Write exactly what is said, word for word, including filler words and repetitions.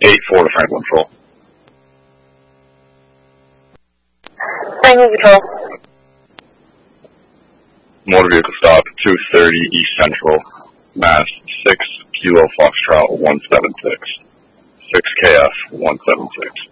eight four to Franklin Patrol. Franklin Patrol. Motor vehicle stop, two thirty East Central, Mass six Kilo Foxtrot one seven six. six K F one seven six.